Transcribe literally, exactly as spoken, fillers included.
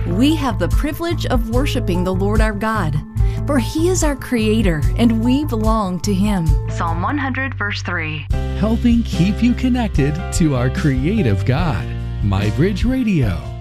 We have the privilege of worshiping the Lord our God, for He is our Creator and we belong to Him. Psalm one hundred, verse three. Helping keep you connected to our creative God. MyBridge Radio.